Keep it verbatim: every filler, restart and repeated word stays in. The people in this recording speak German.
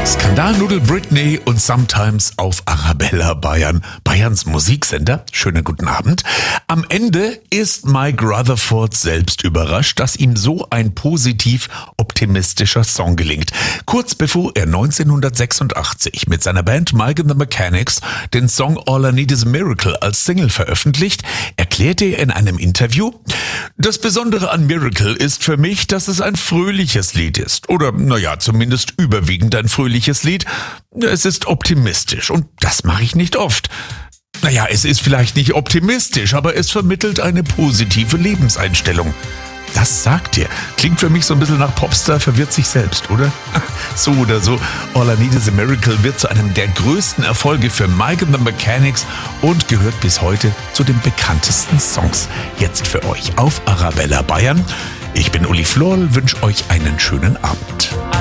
Skandalnudel Britney und Sometimes auf Arabella Bayern, Bayerns Musiksender. Schönen guten Abend. Am Ende ist Mike Rutherford selbst überrascht, dass ihm so ein positiv optimistischer Song gelingt. Kurz bevor er neunzehnhundertsechsundachtzig mit seiner Band Mike and the Mechanics den Song All I Need Is a Miracle als Single veröffentlicht, erklärte er in einem Interview: Das Besondere an Miracle ist für mich, dass es ein fröhliches Lied ist. Oder, naja, zumindest überwiegend ein fröhliches Lied. Es ist optimistisch und das mache ich nicht oft. Naja, es ist vielleicht nicht optimistisch, aber es vermittelt eine positive Lebenseinstellung. Das sagt er. Klingt für mich so ein bisschen nach Popstar verwirrt sich selbst, oder? So oder so, All I Need Is a Miracle wird zu einem der größten Erfolge für Mike and the Mechanics und gehört bis heute zu den bekanntesten Songs. Jetzt für euch auf Arabella Bayern. Ich bin Uli Florl, wünsche euch einen schönen Abend.